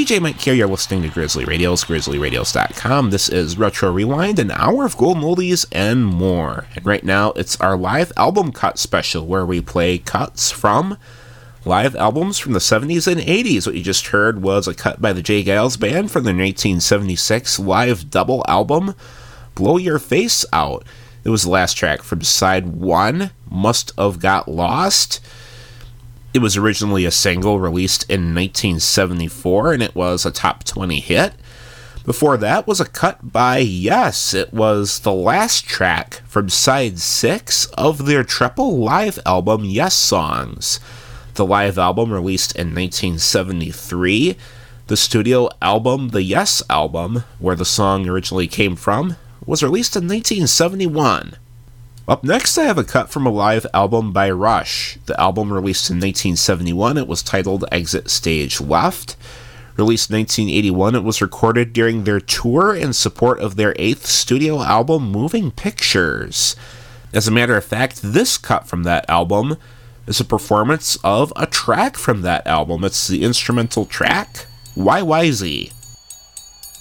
DJ Mike here. You're listening to Grizzly Radios, grizzlyradios.com. This is Retro Rewind, an hour of golden oldies and more. And right now, it's our live album cut special, where we play cuts from live albums from the 70s and 80s. What you just heard was a cut by the J. Geils Band from their 1976 live double album, Blow Your Face Out. It was the last track from side 1, Must Have Got Lost. It was originally a single released in 1974, and it was a top 20 hit. Before that was a cut by Yes. It was the last track from side 6 of their triple live album, Yes Songs. The live album released in 1973. The studio album, the Yes album, where the song originally came from, was released in 1971. Up next, I have a cut from a live album by Rush. The album released in 1971, it was titled Exit Stage Left. Released in 1981, it was recorded during their tour in support of their 8th studio album, Moving Pictures. As a matter of fact, this cut from that album is a performance of a track from that album. It's the instrumental track, YYZ.